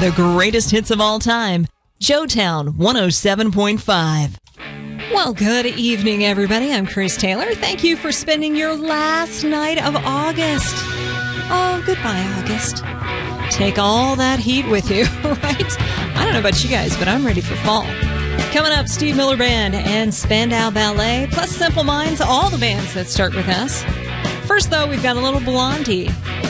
the greatest hits of all time. Joetown 107.5. Well, good evening, everybody. I'm Chris Taylor. Thank you for spending your last night of August. Oh, goodbye, August. Take all that heat with you, right? I don't know about you guys, but I'm ready for fall. Coming up, Steve Miller Band and Spandau Ballet, plus Simple Minds, all the bands that start with us. First, though, we've got a little Blondie.